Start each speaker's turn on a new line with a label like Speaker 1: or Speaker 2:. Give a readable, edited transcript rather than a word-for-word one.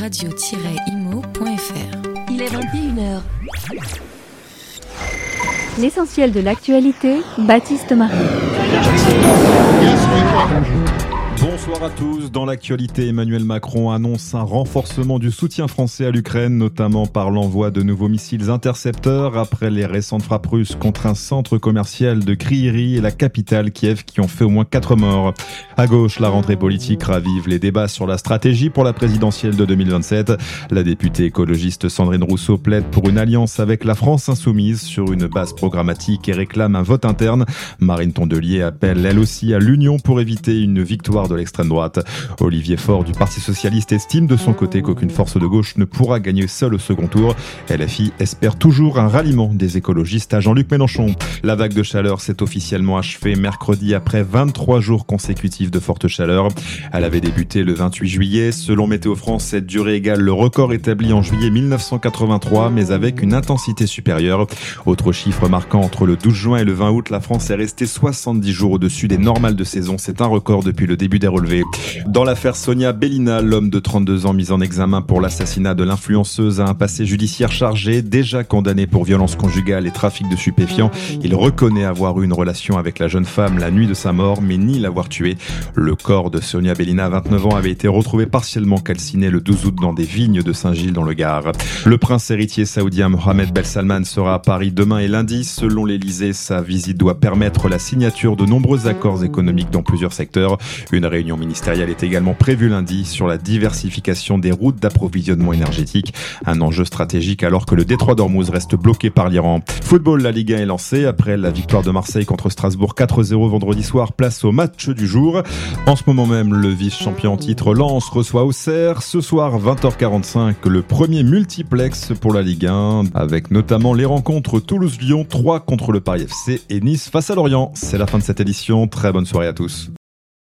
Speaker 1: radio-imo.fr.
Speaker 2: Il est 21h.
Speaker 3: L'essentiel de l'actualité, Baptiste Marie.
Speaker 4: Bonsoir à tous. Dans l'actualité, Emmanuel Macron annonce un renforcement du soutien français à l'Ukraine, notamment par l'envoi de nouveaux missiles intercepteurs après les récentes frappes russes contre un centre commercial de Kryvyi et la capitale Kiev qui ont fait au moins 4 morts. À gauche, la rentrée politique ravive les débats sur la stratégie pour la présidentielle de 2027. La députée écologiste Sandrine Rousseau plaide pour une alliance avec la France insoumise sur une base programmatique et réclame un vote interne. Marine Tondelier appelle elle aussi à l'union pour éviter une victoire de l'extrême droite. Olivier Faure du Parti socialiste estime de son côté qu'aucune force de gauche ne pourra gagner seule au second tour. LFI espère toujours un ralliement des écologistes à Jean-Luc Mélenchon. La vague de chaleur s'est officiellement achevée mercredi après 23 jours consécutifs de forte chaleur. Elle avait débuté le 28 juillet. Selon Météo France, cette durée égale le record établi en juillet 1983, mais avec une intensité supérieure. Autre chiffre marquant, entre le 12 juin et le 20 août, la France est restée 70 jours au-dessus des normales de saison. C'est un record depuis le début des relevés. Dans l'affaire Sonia Bellina, l'homme de 32 ans mis en examen pour l'assassinat de l'influenceuse a un passé judiciaire chargé, déjà condamné pour violence conjugale et trafic de stupéfiants. Il reconnaît avoir eu une relation avec la jeune femme la nuit de sa mort, mais nie l'avoir tuée. Le corps de Sonia Bellina, 29 ans, avait été retrouvé partiellement calciné le 12 août dans des vignes de Saint-Gilles dans le Gard. Le prince héritier saoudien Mohammed Ben Salman sera à Paris demain et lundi. Selon l'Élysée, sa visite doit permettre la signature de nombreux accords économiques dans plusieurs secteurs. Une réunion ministérielle est également prévue lundi sur la diversification des routes d'approvisionnement énergétique. Un enjeu stratégique alors que le détroit d'Ormuz reste bloqué par l'Iran. Football, la Ligue 1 est lancée. Après la victoire de Marseille contre Strasbourg 4-0 vendredi soir, place au match du jour. En ce moment même, le vice-champion en titre Lens reçoit Auxerre. Ce soir, 20h45, le premier multiplex pour la Ligue 1, avec notamment les rencontres Toulouse-Lyon, 3 contre le Paris FC et Nice face à Lorient. C'est la fin de cette édition. Très bonne soirée à tous.